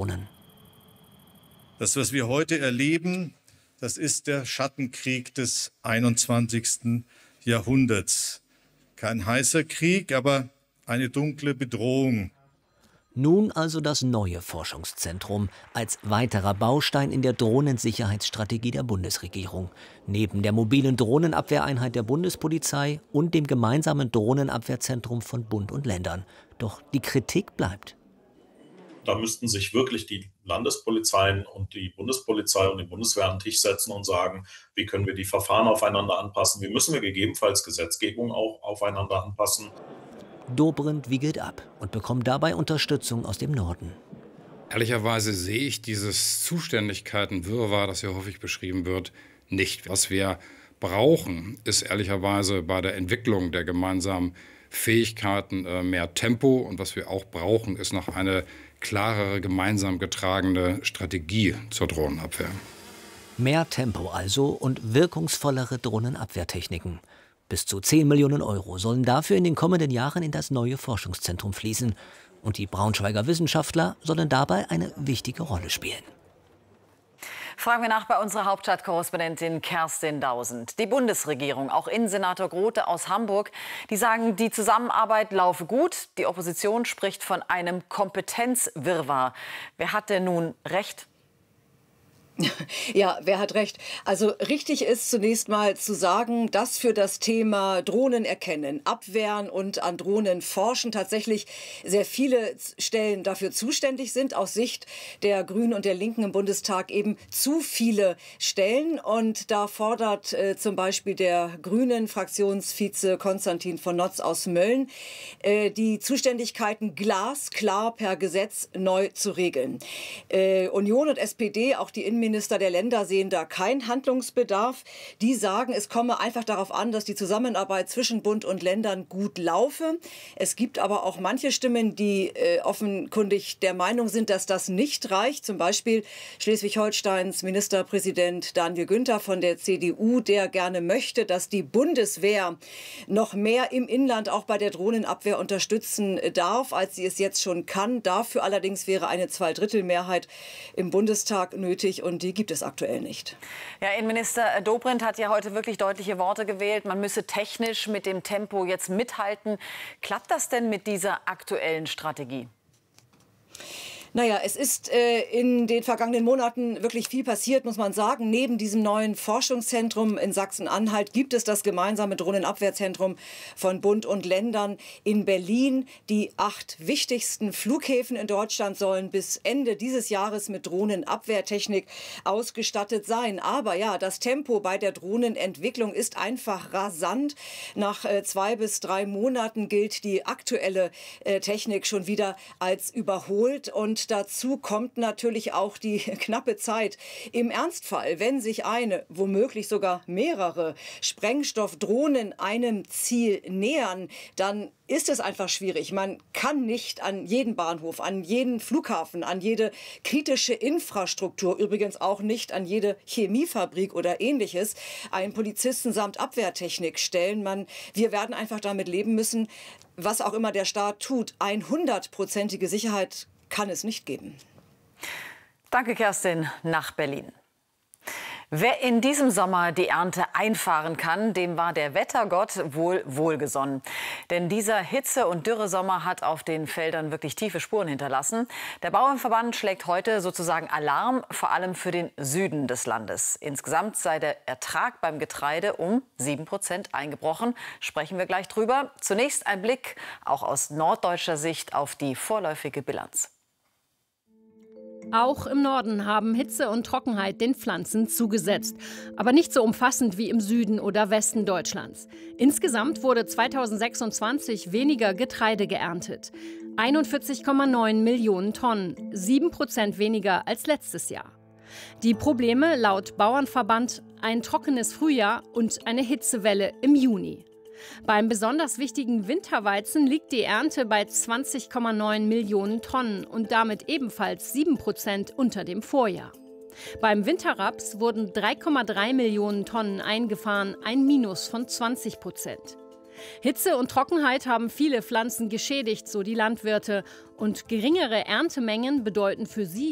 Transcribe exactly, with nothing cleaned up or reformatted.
Drohnen. Das, was wir heute erleben, das ist der Schattenkrieg des einundzwanzigsten Jahrhunderts. Kein heißer Krieg, aber eine dunkle Bedrohung. Nun also das neue Forschungszentrum als weiterer Baustein in der Drohnensicherheitsstrategie der Bundesregierung. Neben der mobilen Drohnenabwehreinheit der Bundespolizei und dem gemeinsamen Drohnenabwehrzentrum von Bund und Ländern. Doch die Kritik bleibt. Da müssten sich wirklich die Landespolizeien und die Bundespolizei und die Bundeswehr an den Tisch setzen und sagen, wie können wir die Verfahren aufeinander anpassen, wie müssen wir gegebenenfalls Gesetzgebung auch aufeinander anpassen. Dobrindt wiegelt ab und bekommt dabei Unterstützung aus dem Norden. Ehrlicherweise sehe ich dieses Zuständigkeitenwirrwarr, das hier häufig beschrieben wird, nicht. Was wir brauchen, ist ehrlicherweise bei der Entwicklung der gemeinsamen Fähigkeiten äh, mehr Tempo. Und was wir auch brauchen, ist noch eine klarere, gemeinsam getragene Strategie zur Drohnenabwehr. Mehr Tempo also und wirkungsvollere Drohnenabwehrtechniken. Bis zu zehn Millionen Euro sollen dafür in den kommenden Jahren in das neue Forschungszentrum fließen. Und die Braunschweiger Wissenschaftler sollen dabei eine wichtige Rolle spielen. Fragen wir nach bei unserer Hauptstadtkorrespondentin Kerstin Dausend. Die Bundesregierung, auch Innensenator Grote aus Hamburg, die sagen, die Zusammenarbeit laufe gut. Die Opposition spricht von einem Kompetenzwirrwarr. Wer hat denn nun recht? Ja, wer hat recht? Also richtig ist zunächst mal zu sagen, dass für das Thema Drohnen erkennen, abwehren und an Drohnen forschen tatsächlich sehr viele Stellen dafür zuständig sind. Aus Sicht der Grünen und der Linken im Bundestag eben zu viele Stellen. Und da fordert äh, zum Beispiel der Grünen Fraktionsvize Konstantin von Notz aus Mölln, äh, die Zuständigkeiten glasklar per Gesetz neu zu regeln. Äh, Union und S P D, auch die Innenminister Minister der Länder sehen da keinen Handlungsbedarf. Die sagen, es komme einfach darauf an, dass die Zusammenarbeit zwischen Bund und Ländern gut laufe. Es gibt aber auch manche Stimmen, die äh, offenkundig der Meinung sind, dass das nicht reicht. Zum Beispiel Schleswig-Holsteins Ministerpräsident Daniel Günther von der C D U, der gerne möchte, dass die Bundeswehr noch mehr im Inland auch bei der Drohnenabwehr unterstützen darf, als sie es jetzt schon kann. Dafür allerdings wäre eine Zweidrittelmehrheit im Bundestag nötig. Und die gibt es aktuell nicht. Ja, Innenminister Dobrindt hat ja heute wirklich deutliche Worte gewählt. Man müsse technisch mit dem Tempo jetzt mithalten. Klappt das denn mit dieser aktuellen Strategie? Naja, es ist äh, in den vergangenen Monaten wirklich viel passiert, muss man sagen. Neben diesem neuen Forschungszentrum in Sachsen-Anhalt gibt es das gemeinsame Drohnenabwehrzentrum von Bund und Ländern in Berlin. Die acht wichtigsten Flughäfen in Deutschland sollen bis Ende dieses Jahres mit Drohnenabwehrtechnik ausgestattet sein. Aber ja, das Tempo bei der Drohnenentwicklung ist einfach rasant. Nach äh, zwei bis drei Monaten gilt die aktuelle äh, Technik schon wieder als überholt. Und dazu kommt natürlich auch die knappe Zeit. Im Ernstfall, wenn sich eine, womöglich sogar mehrere Sprengstoffdrohnen einem Ziel nähern, dann ist es einfach schwierig. Man kann nicht an jeden Bahnhof, an jeden Flughafen, an jede kritische Infrastruktur, übrigens auch nicht an jede Chemiefabrik oder Ähnliches, einen Polizisten samt Abwehrtechnik stellen. Man, wir werden einfach damit leben müssen, was auch immer der Staat tut. hundertprozentige Sicherheit kann es nicht geben. Danke, Kerstin, nach Berlin. Wer in diesem Sommer die Ernte einfahren kann, dem war der Wettergott wohl wohlgesonnen. Denn dieser Hitze- und Dürresommer hat auf den Feldern wirklich tiefe Spuren hinterlassen. Der Bauernverband schlägt heute sozusagen Alarm, vor allem für den Süden des Landes. Insgesamt sei der Ertrag beim Getreide um sieben Prozent eingebrochen. Sprechen wir gleich drüber. Zunächst ein Blick auch aus norddeutscher Sicht auf die vorläufige Bilanz. Auch im Norden haben Hitze und Trockenheit den Pflanzen zugesetzt. Aber nicht so umfassend wie im Süden oder Westen Deutschlands. Insgesamt wurde zweitausendsechsundzwanzig weniger Getreide geerntet. einundvierzig Komma neun Millionen Tonnen, sieben Prozent weniger als letztes Jahr. Die Probleme laut Bauernverband ein trockenes Frühjahr und eine Hitzewelle im Juni. Beim besonders wichtigen Winterweizen liegt die Ernte bei zwanzig Komma neun Millionen Tonnen und damit ebenfalls sieben Prozent unter dem Vorjahr. Beim Winterraps wurden drei Komma drei Millionen Tonnen eingefahren, ein Minus von zwanzig Prozent. Hitze und Trockenheit haben viele Pflanzen geschädigt, so die Landwirte. Und geringere Erntemengen bedeuten für sie